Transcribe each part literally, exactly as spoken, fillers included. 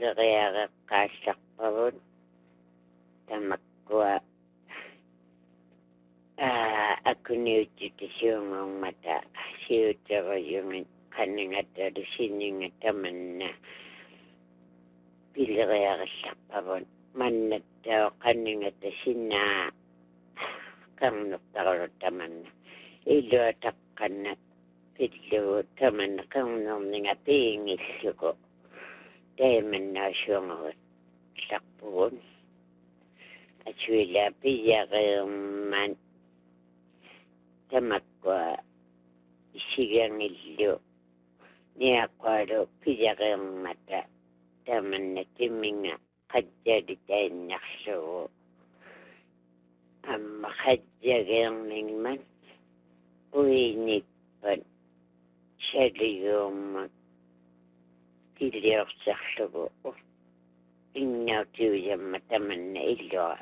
pileriaqeqqaassarpavut tamakkua aa akuniuttisiungummata siuterujungit qanningattalu sinningattamanna pileriaqeссarpavut mannattao qanningatta sinnaa qarnurtaruttamanna iluataqqanna pillu tamanna qarnurninga piingilluku taimannaasuungut sarpuvun asuila piyareerman tamakkua isigangillu niaqqualu piyareermata tamanna timminga qajjalitainnerlugu amma qajjageermingman uinippan saliyuummak kiliorserlugu innautiuyamma tamanna illua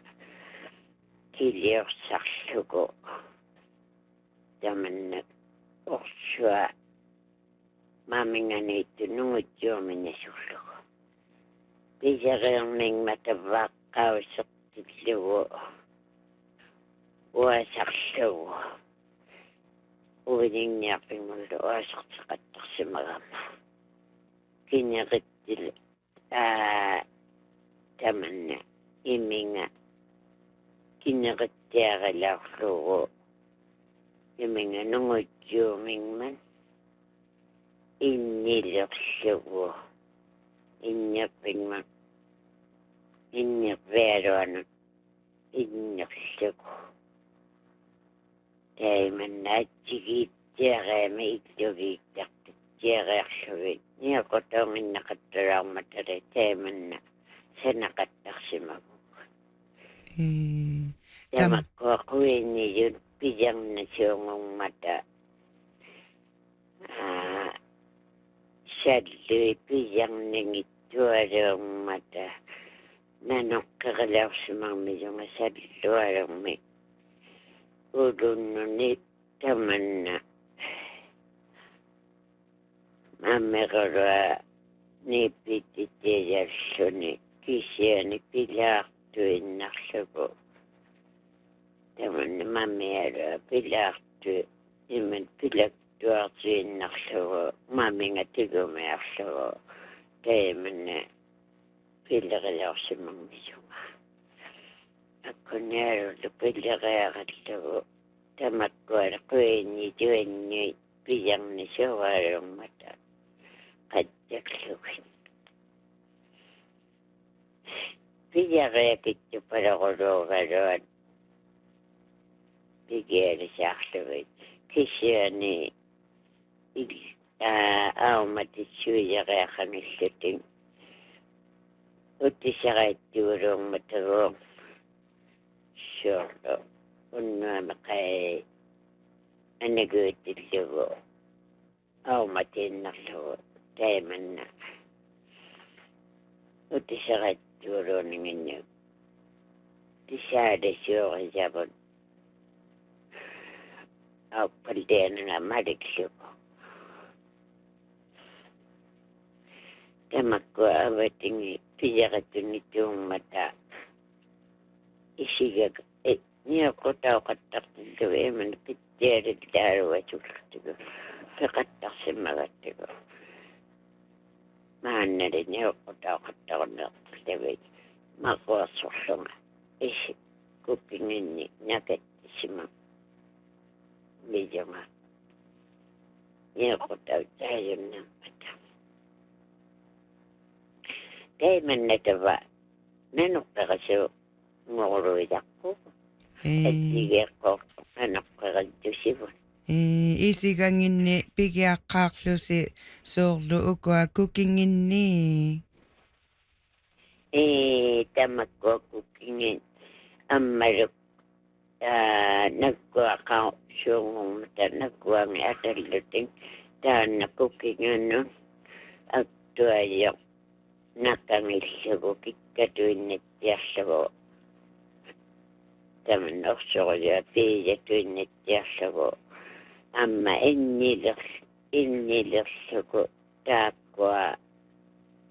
kiliorserlugu tamanna orsua maaminganiittu nungutjuuminnasullugu piyareermingmata vaqqausertillugu uasarlugu uiningniarpingullu uaserteqattarsimagama kineqittil aa tamanna iminga kineqittiaqalaarlugu iminga nungutjuumingman innilerlugu inniarpingman inniqvealuanut innerlugu taimannaatsigittiaqaama illugiittartittiaqaarlugit niaqotoonginnaqattulaarmatale taimanna sanaqattarsimagu tamakkua quinniyut pijarnasuungummata aa sallui pijarningittualuummata nanoqqeqalaarsimagmilunga sallualugmi ulunnuni tamanna mammeqalua niippittialluни kisiani pilaartuinnarlugu tamanna mammialua pilaartu iman pilaktuartuinnarlugu maaminga tigumiarlugu taimanna pilleqalaarsimagmilunga akkunnialullu pilleqiaqallugu tamakkuala quinni tuannui pijarnisuugalummata qattaklugi pijaqiakittu palaquluugaluat pigialisaarlugit kisiani il aaummatitsuijaqiaqangillutin uttisaqaittuuluungmataguum suorlu unnuamaqai anaguutillugu aumatiinnarlugu taimanna uttisaqaittuuluuninginnu tisaalasuuqisavut auppalliananga maliklugu tamakkua avatingi pijaqattunnittuummata isiga niaqutauqattartillugu imana pittialillaaruvatullugu peqattarsimmagattugu maannali niaqutauqattarnertillavit maquassorlunga isi kuppinginni nakattisima mijunga niaqutautaayunnammata taimannatava nanuqqaqasu ngoruidaqqu attigeeqqortu nanuqqaqattusivun isiganginni pigiaqqaarlusi soorlu ukua kukinginni e tamakkua kukingin ammaluk nakkuaqaa suungummata nakkuangi atallutin taanna kukingannu aktuayoq nakangillugu kikkatuinnattiarlugu tamannersuqulua piijatuinnattiarlugu amma inniler innilerlugu taakkua